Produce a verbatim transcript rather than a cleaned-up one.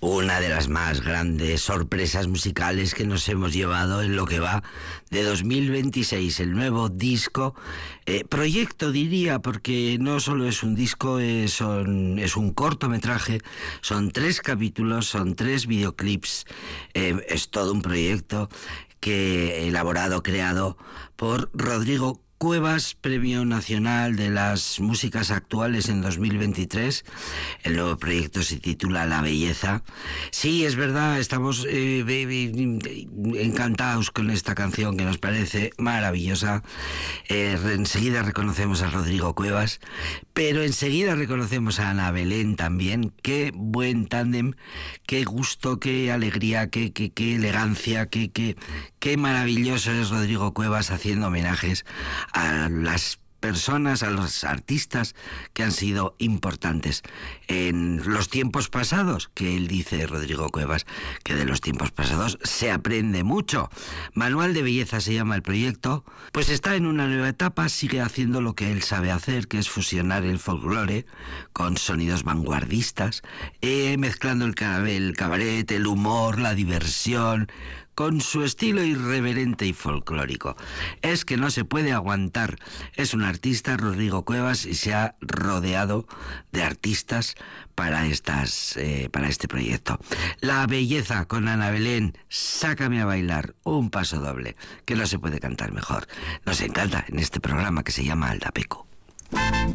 una de las más grandes sorpresas musicales que nos hemos llevado en lo que va de dos mil veintiséis, el nuevo disco, eh, proyecto diría, porque no solo es un disco, es, son, es un cortometraje, son tres capítulos, son tres videoclips, eh, es todo un proyecto que elaborado, creado por Rodrigo Cuevas, Premio Nacional de las Músicas Actuales en dos mil veintitrés. El nuevo proyecto se titula La Belleza. Sí, es verdad, estamos eh, encantados con esta canción que nos parece maravillosa. Eh, enseguida reconocemos a Rodrigo Cuevas, pero enseguida reconocemos a Ana Belén también. Qué buen tándem, qué gusto, qué alegría, qué, qué, qué elegancia, qué, qué, qué maravilloso es Rodrigo Cuevas haciendo homenajes a las personas, a los artistas que han sido importantes en los tiempos pasados, que él dice, Rodrigo Cuevas, que de los tiempos pasados se aprende mucho. Manual de Belleza se llama el proyecto, pues está en una nueva etapa, sigue haciendo lo que él sabe hacer, que es fusionar el folclore con sonidos vanguardistas, eh, mezclando el, el cabaret, el humor, la diversión, con su estilo irreverente y folclórico. Es que no se puede aguantar. Es un artista, Rodrigo Cuevas, y se ha rodeado de artistas para, estas, eh, para este proyecto. La Belleza con Ana Belén, Sácame a bailar, un paso doble, que no se puede cantar mejor. Nos encanta en este programa que se llama Aldapeco.